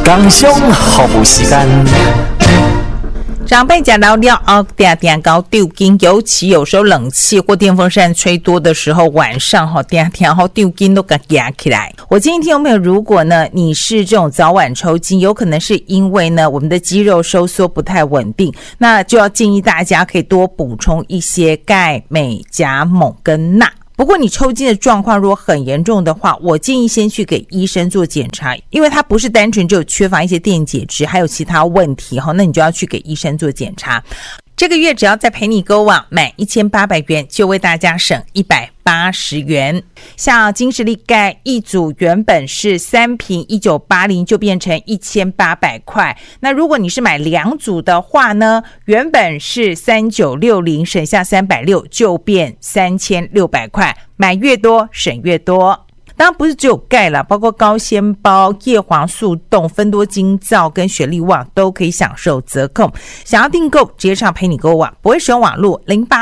工商服务时间。 长辈讲到了定定高丢筋，尤其有时候冷气或电风扇吹多的时候，晚上定丢筋都给压起来。我建议听众朋友，如果呢你是这种早晚抽筋，有可能是因为呢我们的肌肉收缩不太稳定，那就要建议大家可以多补充一些钙、镁、钾、锰跟钠。不过你抽筋的状况如果很严重的话，我建议先去给医生做检查，因为它不是单纯只有缺乏一些电解质，还有其他问题，那你就要去给医生做检查。这个月只要在陪你购网满1800元，就为大家省180元。像金石力钙一组原本是3瓶1980，就变成1800块。那如果你是买2组的话呢，原本是3960，省下360，就变3600块。买越多省越多。当然不是只有钙啦，包括高纤包、叶黄素冻、芬多精皂跟雪力旺都可以享受折扣。想要订购直接上陪你购网，不会使用网络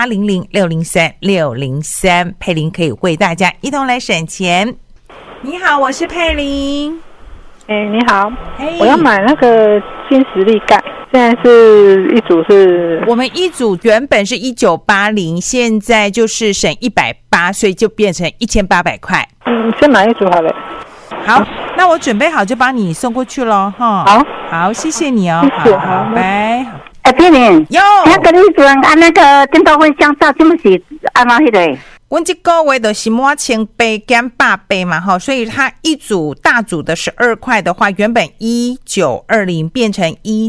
0800603603，佩玲可以为大家一同来省钱。你好，我是佩玲。 你好，我要买那个金石力钙，现在是一组是， 我们一组原本是1980，现在就是省180，所以就变成1800块。 先买一组好了。 好，那我准备好就帮你送过去咯。好，谢谢你哦。 谢谢， 好，拜。 佩玲， 有， 那个你阵按那个电动蚊香皂，怎么是按哪迄个？ 我这个月就是摸1000杯减100杯嘛，所以它一组大组的12块的话，原本1920变成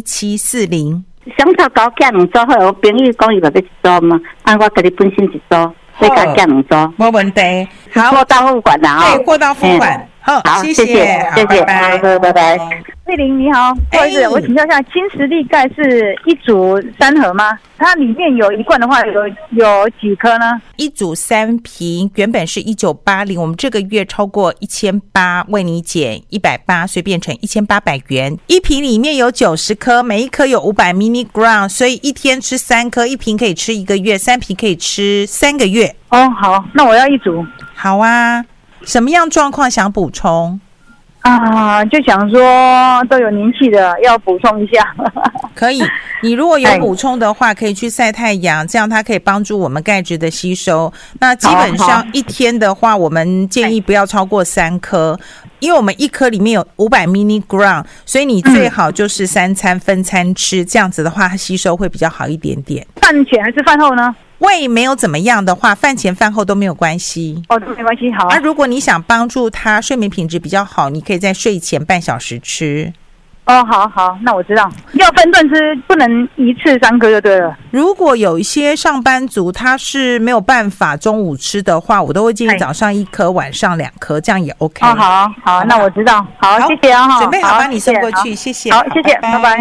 1740。 香皂搞加2组好，我朋友讲伊要一组嘛，按我给你本身一组，再加2组， 没问题。好， 货到付款啦。 对，货到付款。好，谢谢，拜拜， 拜拜。 佩玲你好，不好意思，我请教一下，金石力钙是一组3盒吗？它里面有一罐的话，有几颗呢？ 一组3瓶，原本是1980，我们这个月超过1800，为你减180，所以变成1800元。一瓶里面有90颗，每一颗有500 mg， 所以一天吃3颗，一瓶可以吃1个月，3瓶可以吃3个月。 哦，好，那我要一组。 好啊，什么样状况想补充？ 就想说都有年纪的要补充一下。 可以，你如果有补充的话，可以去晒太阳，这样它可以帮助我们钙质的吸收。那基本上一天的话，我们建议不要超过3颗，因为我们一颗里面有500 mg， 所以你最好就是3餐分餐吃，这样子的话它吸收会比较好一点点。 饭前还是饭后呢？ 胃没有怎么样的话，饭前饭后都没有关系。 都没关系。好。 如果你想帮助他睡眠品质比较好，你可以在睡前半小时吃。 好，那我知道，要分段吃，不能一次3颗就对了。 如果有一些上班族他是没有办法中午吃的话，我都会建议早上1颗，晚上2颗，这样也 OK。 好，那我知道。好，谢谢啊。 准备好帮你送过去，谢谢。 好，谢谢，拜拜。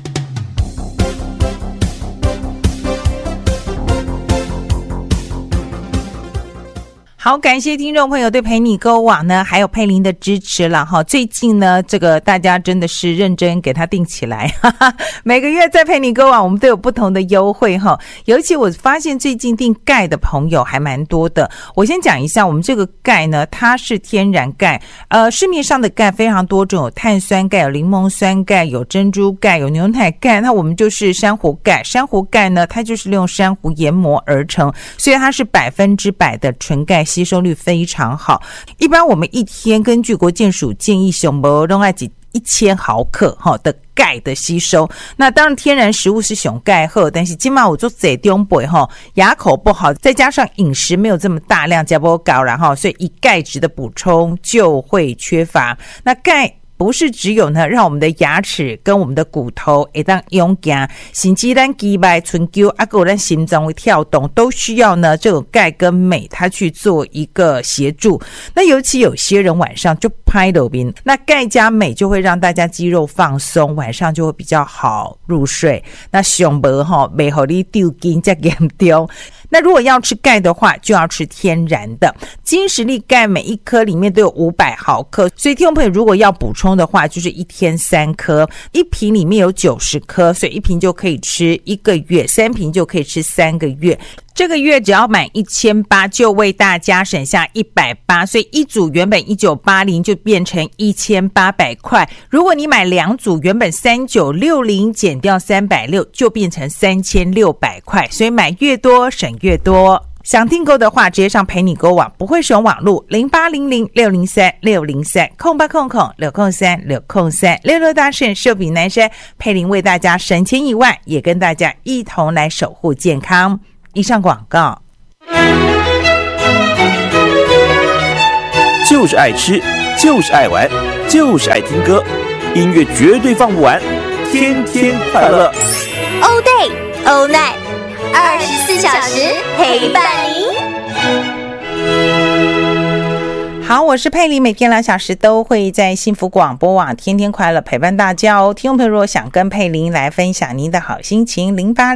好，感谢听众朋友对陪你购网呢还有佩玲的支持了哈。最近呢这个大家真的是认真给它定起来，每个月在陪你购网我们都有不同的优惠哈。尤其我发现最近订钙的朋友还蛮多的。我先讲一下我们这个钙呢，它是天然钙，市面上的钙非常多种，有碳酸钙、有柠檬酸钙、有珍珠钙、有牛奶钙，那我们就是珊瑚钙。珊瑚钙呢，它就是利用珊瑚研磨而成，所以它是100%的纯钙，吸收率非常好。一般我们一天根据国健署建议上没弄爱1000毫克的钙的吸收。那当然天然食物是上钙好，但是今晚我做这中北牙口不好，再加上饮食没有这么大量，加不高啦所以以钙质的补充就会缺乏。那钙不是只有呢让我们的牙齿跟我们的骨头会当用行，甚至咱肌脉春秋还有咱心脏会跳动，都需要呢这种钙跟镁它去做一个协助。那尤其有些人晚上就拍路边，那钙加镁就会让大家肌肉放松，晚上就会比较好入睡。那上没袂让你丢筋这严重。那如果要吃钙的话，就要吃天然的。金石力钙每一颗里面都有500毫克，所以听众朋友如果要补充的话，就是一天3颗，一瓶里面有90颗，所以一瓶就可以吃1个月，3瓶就可以吃3个月。 这个月只要满1800就为大家省下180，所以一组原本1980就变成1800块。如果你买2组，原本3960减掉360就变成3600块，所以买越多省越多。想订购的话，直接上陪你购网，不会使用网路0800603603，0800603603，66大顺寿比南山，佩玲为大家省钱以外，也跟大家一同来守护健康。以上广告。 就是爱吃，就是爱玩，就是爱听歌，音乐绝对放不完，天天快乐。 All day, all night, 24小时陪伴您。 好，我是佩玲，每天2小时都会在幸福广播网天天快乐陪伴大家哦。听众朋友如果想跟佩玲来分享您的好心情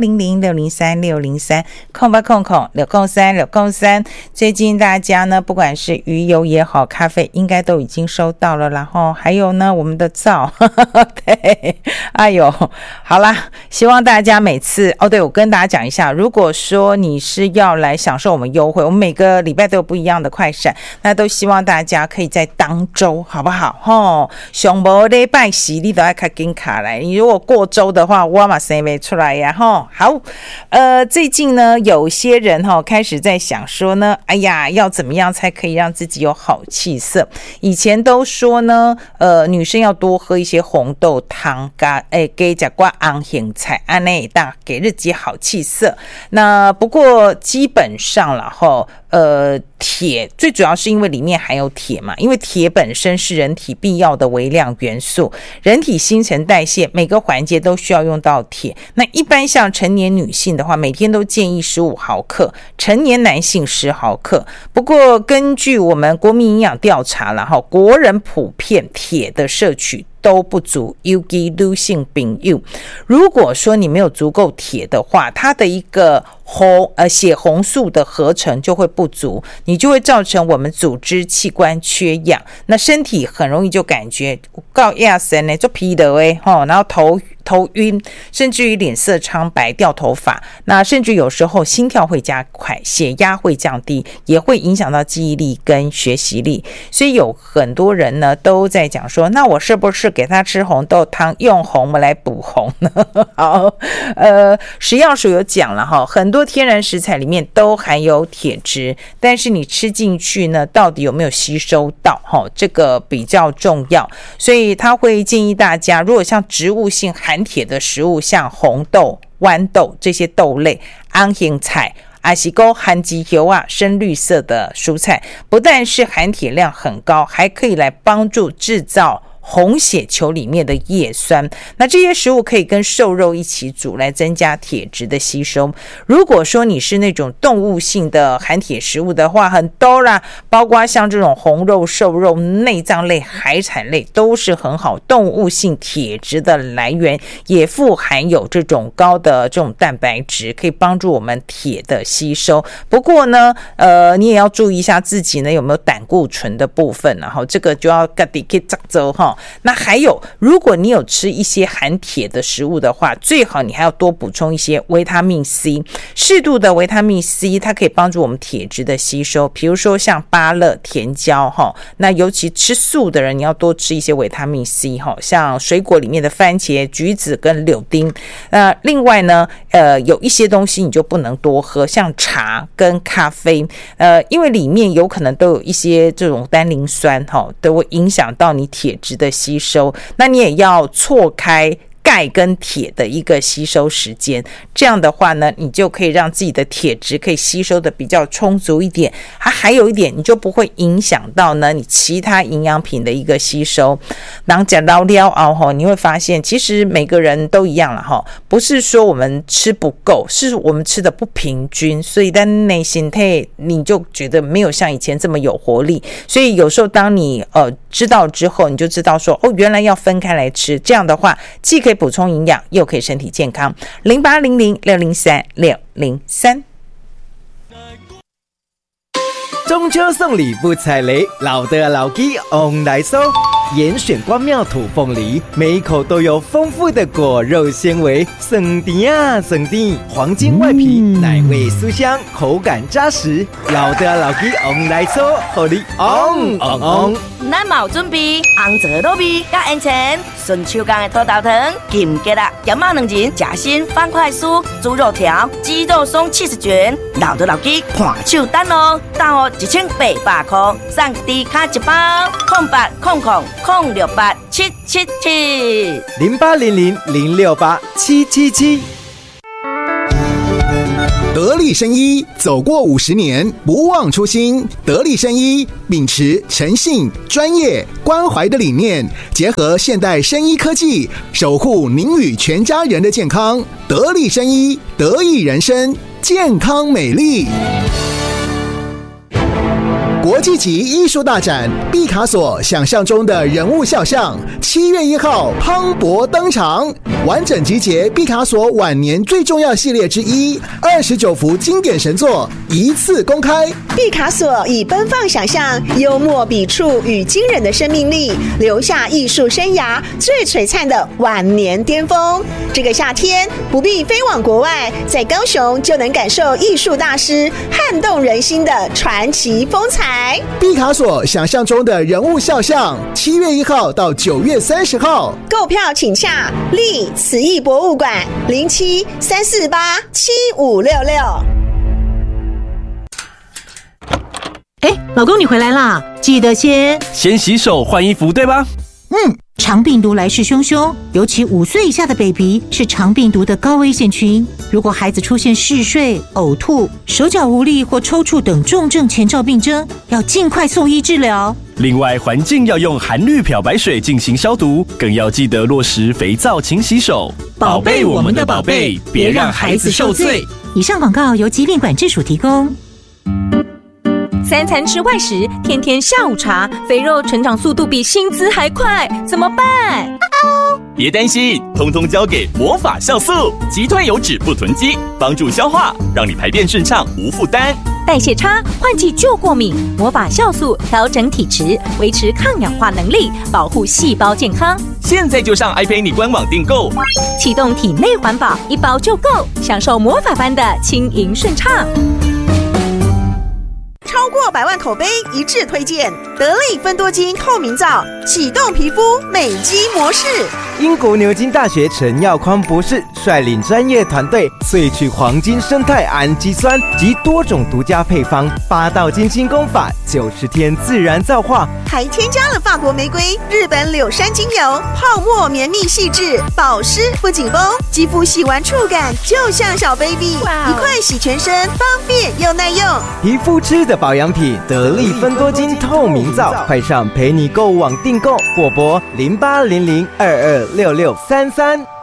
，0800603603，0800603603。最近大家呢，不管是鱼油也好，咖啡应该都已经收到了，然后还有呢，我们的皂，对，哎呦，好啦，希望大家每次对，我跟大家讲一下，如果说你是要来享受我们优惠，我们每个礼拜都有不一样的快闪，那都希望大家可以在当周好不好上没礼拜四你都要卡紧卡来，你如果过周的话我嘛生不出来呀好，最近呢有些人开始在想说呢，哎呀要怎么样才可以让自己有好气色。以前都说呢女生要多喝一些红豆汤加吃瓜红杏菜，这样给自己好气色。那不过基本上啦铁最主要是因为里面含有铁嘛，因为铁本身是人体必要的微量元素，人体新陈代谢每个环节都需要用到铁。那一般像成年女性的话，每天都建议15毫克，成年男性10毫克。不过根据我们国民营养调查啦，国人普遍铁的摄取都不足，尤其女性朋友，如果说你没有足够铁的话，它的一个血红素的合成就会不足，你就会造成我们组织器官缺氧，那身体很容易就感觉高压神呢，就疲劳然后头晕，甚至于脸色苍白、掉头发，那甚至有时候心跳会加快，血压会降低，也会影响到记忆力跟学习力。所以有很多人呢都在讲说，那我是不是给他吃红豆汤，用红来补红呢？好，食药署有讲了很多天然食材里面都含有铁质，但是你吃进去呢，到底有没有吸收到？这个比较重要。所以他会建议大家，如果像植物性含铁的食物，像红豆、豌豆这些豆类、红杏菜还是含基油深绿色的蔬菜，不但是含铁量很高，还可以来帮助制造红血球里面的叶酸，那这些食物可以跟瘦肉一起煮来增加铁质的吸收。如果说你是那种动物性的含铁食物的话，很多啦，包括像这种红肉、瘦肉、内脏类、海产类都是很好动物性铁质的来源，也富含有这种高的这种蛋白质，可以帮助我们铁的吸收。不过呢你也要注意一下自己呢有没有胆固醇的部分，然后这个就要自己去查走那还有，如果你有吃一些含铁的食物的话，最好你还要多补充一些维他命 C。 适度的维他命 C 它可以帮助我们铁质的吸收，比如说像芭乐、甜椒那尤其吃素的人，你要多吃一些维他命 C 像水果里面的番茄、橘子跟柳丁。另外呢有一些东西你就不能多喝，像茶跟咖啡因为里面有可能都有一些这种单宁酸都会影响到你铁质的吸收，那你也要错开钙跟铁的一个吸收时间，这样的话呢你就可以让自己的铁质可以吸收的比较充足一点。还有一点，你就不会影响到呢你其他营养品的一个吸收。然后讲到了你会发现其实每个人都一样了不是说我们吃不够，是我们吃的不平均，所以在内心态你就觉得没有像以前这么有活力。所以有时候当你知道之后，你就知道说原来要分开来吃，这样的话既可以补充营养又可以身体健康。0800603603。 中秋送礼不踩雷，老的老鸡 on 来收。 严选关庙土凤梨，每一口都有丰富的果肉纤维，酸甜啊酸甜，黄金外皮，奶味酥香，口感扎实。老的老鸡翁来说，互你翁翁翁。 咱嘛有准备红枣糯米加烟肠，顺手工的土豆汤、金桔啊、咸马两仁、夹心方块酥、猪肉条、鸡肉松70卷，老的老鸡看手单哦，单哦1800块，送低卡一包，0800068777 0800068777。 得力生医走过50年，不忘初心。得力生医秉持诚信、专业、关怀的理念，结合现代生医科技，守护您与全家人的健康。得力生医，得益人生，健康美丽。国际级艺术大展毕卡索想象中的人物肖像，7月1号磅礴登场，完整集结毕卡索晚年最重要系列之一，29幅经典神作一次公开。 毕卡索以奔放想象、幽默笔触与惊人的生命力，留下艺术生涯最璀璨的晚年巅峰。这个夏天不必飞往国外，在高雄就能感受艺术大师撼动人心的传奇风采。 毕卡索想象中的人物肖像，7月1号到9月30号， 购票请洽立慈艺博物馆0734875566。 老公你回来啦，记得先洗手换衣服，对吧？ 肠病毒来势汹汹，尤其5岁以下的 baby 是肠病毒的高危险群。如果孩子出现嗜睡、呕吐、手脚无力或抽搐等重症前兆病征，要尽快送医治疗。 另外，环境要用含氯漂白水进行消毒，更要记得落实肥皂勤洗手，宝贝我们的宝贝，别让孩子受罪。 以上广告由疾病管制署提供。 3餐吃外食，天天下午茶，肥肉成长速度比薪资还快，怎么办？ 别担心，通通交给魔法酵素，击退油脂不囤积，帮助消化，让你排便顺畅无负担。 代谢差，换季就过敏，魔法酵素调整体质，维持抗氧化能力，保护细胞健康。 现在就上iPay你官网订购， 启动体内环保，1包就够，享受魔法般的轻盈顺畅。 超过100万口碑一致推荐得力芬多精透明皂，启动皮肤美肌模式。 英国牛津大学陈耀匡博士率领专业团队萃取黄金生态氨基酸及多种独家配方，8道精心功法，90天自然皂化， 还添加了法国玫瑰、日本柳杉精油，泡沫绵密细致，保湿不紧绷，肌肤洗完触感就像小 baby， 一块洗全身，方便又耐用。 皮肤吃的保养品得力芬多精透明皂，快上陪你购物网订购，或拨0800226633。